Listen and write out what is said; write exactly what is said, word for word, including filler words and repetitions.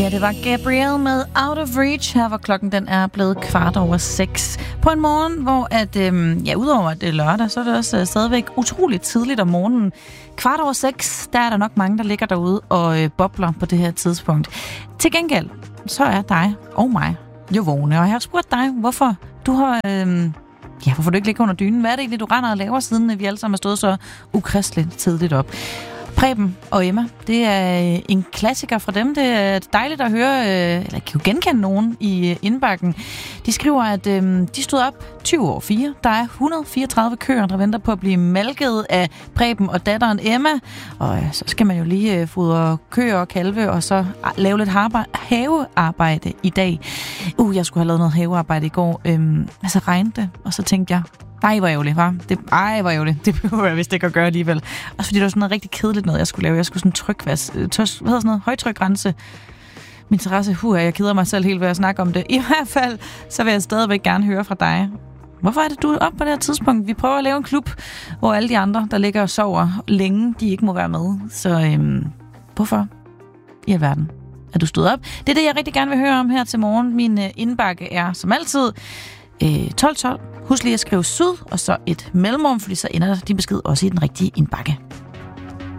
Ja, det var Gabrielle med Out of Reach her, hvor klokken den er blevet kvart over seks. På en morgen, hvor at, øhm, ja, udover at det er lørdag, så er det også øh, stadigvæk utroligt tidligt om morgenen. Kvart over seks, der er der nok mange, der ligger derude og øh, bobler på det her tidspunkt. Til gengæld, så er dig og mig jo vågne, og jeg har spurgt dig, hvorfor du har... Øh, ja, hvorfor du ikke ligger under dynen? Hvad er det egentlig, du render og laver, siden vi alle sammen har stået så ukristeligt tidligt op? Preben og Emma, det er en klassiker fra dem. Det er dejligt at høre, eller kan jo genkende nogen i indbakken. De skriver, at øh, de stod op tyve år fire. Der er et hundrede og fireogtredive køer, der venter på at blive malket af Preben og datteren Emma. Og øh, så skal man jo lige øh, fodre køer og kalve, og så lave lidt havearbejde i dag. Uh, jeg skulle have lavet noget havearbejde i går. Øh, altså regnede det, og så tænkte jeg, ej, hvor ærgerligt, hva'? Det, ej, hvor ærgerligt. Det behøver jeg vist ikke at gøre alligevel. Også fordi det var sådan noget rigtig kedeligt noget, jeg skulle lave. Jeg skulle sådan trykvask, tørs, hvad hedder sådan noget, højtrykrense min terrasse. Huh, jeg keder mig selv helt ved at snakke om det. I hvert fald, så vil jeg stadigvæk gerne høre fra dig. Hvorfor er det, du er oppe på det her tidspunkt? Vi prøver at lave en klub, hvor alle de andre, der ligger og sover længe, de ikke må være med. Så øhm, hvorfor i alverden er du stået op? Det er det, jeg rigtig gerne vil høre om her til morgen. Min øh, indbakke er som altid øh, tolv tolv. Husk lige at skrive syd, og så et mellemrum, fordi så ender din besked også i den rigtige indbakke.